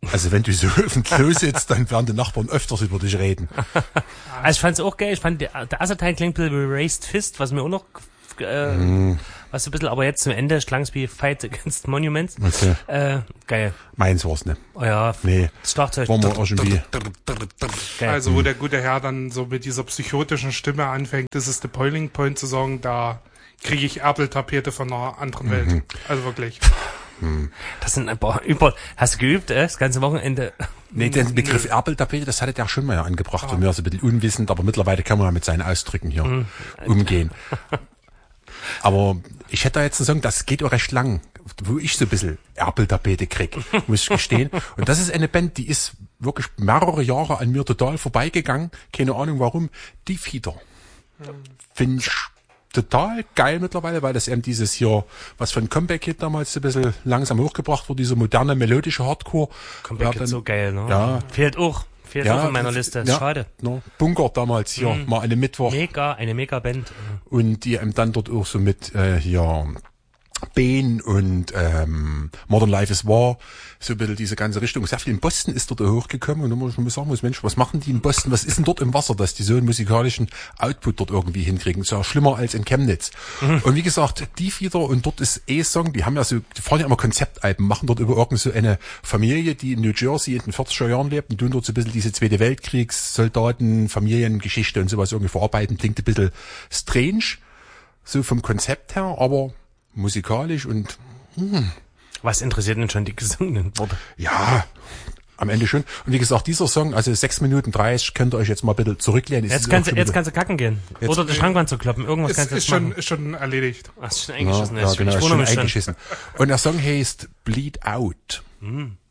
Also wenn du so auf dem Klo sitzt, dann werden die Nachbarn öfters über dich reden. Also ich fand's auch geil. Ich fand, der erste Teil klingt ein bisschen wie Raised Fist, was mir auch noch, was so ein bisschen, aber jetzt zum Ende klang's wie Fight Against Monuments. Okay. Geil. Meins war's, ne? Oh ja. Nee. Das Schlagzeug. Wollen wir auch schon wie. Geil. Also wo der gute Herr dann so mit dieser psychotischen Stimme anfängt, das ist der Boiling Point zu sagen, da kriege ich Erpeltapete von einer anderen Welt. Also wirklich. Das sind ein paar hast du geübt, das ganze Wochenende? Nee, den Begriff Erpeltapete, das hatte der schon mal angebracht. Und mir ist ein bisschen unwissend, aber mittlerweile kann man ja mit seinen Ausdrücken hier umgehen. Aber ich hätte da jetzt einen Song, das geht auch recht lang, wo ich so ein bisschen Erpeltapete krieg, muss ich gestehen. Und das ist eine Band, die ist wirklich mehrere Jahre an mir total vorbeigegangen. Keine Ahnung warum. Die Fieder. Finde ich total geil mittlerweile, weil das eben dieses hier, was von Comeback-Hit damals so ein bisschen langsam hochgebracht wurde, diese moderne, melodische Hardcore. Comeback ist so geil, ne? Ja. Fehlt auch in meiner Liste. Ja, Schade. Ne, Bunker damals hier, mal an einem Mittwoch. Eine Mega-Band. Und die eben dann dort auch so mit hier Bane und Modern Life is War, so ein bisschen diese ganze Richtung. Sehr viel in Boston ist dort hochgekommen und dann muss man sagen, Mensch, was machen die in Boston? Was ist denn dort im Wasser, dass die so einen musikalischen Output dort irgendwie hinkriegen? Ist ja schlimmer als in Chemnitz. Und wie gesagt, die wieder, und dort ist Song, die fahren ja immer Konzeptalben, machen dort über irgend so eine Familie, die in New Jersey in den 40er Jahren lebt und tun dort so ein bisschen diese Zweite Weltkriegs-Soldaten, Familiengeschichte und sowas irgendwie verarbeiten. Klingt ein bisschen strange, so vom Konzept her, aber musikalisch und Was interessiert denn schon die gesungenen Worte? ja, am Ende schon. Und wie gesagt, dieser Song, also 6 Minuten 30, könnt ihr euch jetzt mal bitte zurücklehnen. Jetzt kannst du kacken gehen. Oder die Schrankwand zu kloppen. Irgendwas kannst du jetzt machen. Ist schon erledigt. Ach, ist schon eingeschissen. Ja, genau, ist schon eingeschissen. Und der Song heißt Bleed Out.